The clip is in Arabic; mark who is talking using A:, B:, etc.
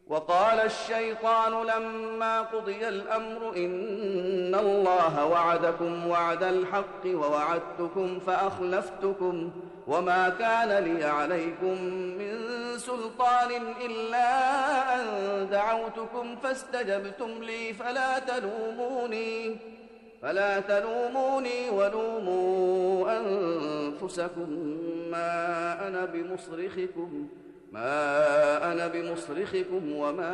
A: وقال الشيطان لما قضي الأمر إن الله وعدكم وعد الحق ووعدتكم فأخلفتكم وما كان لي عليكم من سلطان إلا أن دعوتكم فاستجبتم لي فلا تلوموني ولوموا أنفسكم ما أنا بمصرخكم وما